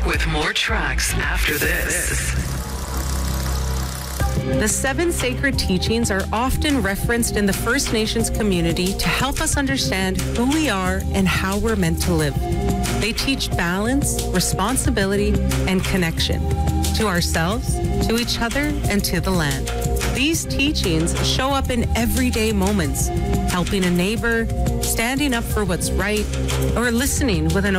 Back with more tracks after this. The 7 sacred teachings are often referenced in the First Nations community to help us understand who we are and how we're meant to live. They teach balance, responsibility, and connection to ourselves, to each other, and to the land. These teachings show up in everyday moments, helping a neighbor, standing up for what's right, or listening with an